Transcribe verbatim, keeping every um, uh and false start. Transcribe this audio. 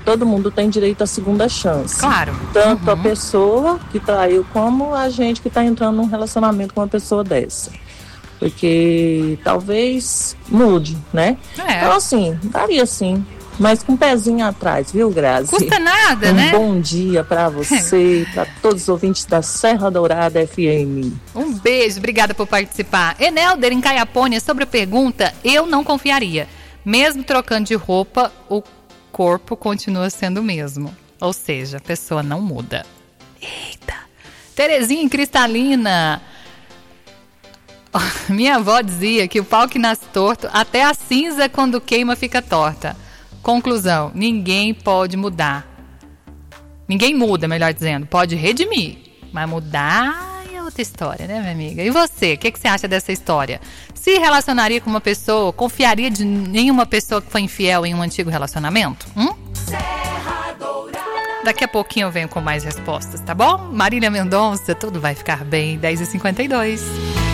todo mundo tem direito à segunda chance. Claro. Tanto uhum. a pessoa que traiu como a gente que está entrando num relacionamento com uma pessoa dessa. Porque talvez mude, né? É. Então, assim, daria sim. Mas com um pezinho atrás, viu, Grazi? Custa nada, um né? Um bom dia pra você e pra todos os ouvintes da Serra Dourada F M. Um beijo, obrigada por participar. Enelder, em Caiapônia, sobre a pergunta, eu não confiaria. Mesmo trocando de roupa, o corpo continua sendo o mesmo. Ou seja, a pessoa não muda. Eita! Terezinha em Cristalina. Minha avó dizia que o pau que nasce torto, até a cinza quando queima fica torta. Conclusão, ninguém pode mudar. Ninguém muda, melhor dizendo. Pode redimir, mas mudar é outra história, né, minha amiga? E você, o que, que você acha dessa história? Se relacionaria com uma pessoa, confiaria de nenhuma pessoa que foi infiel em um antigo relacionamento? Hum? Daqui a pouquinho eu venho com mais respostas, tá bom? Marília Mendonça, tudo vai ficar bem, dez e cinquenta e dois.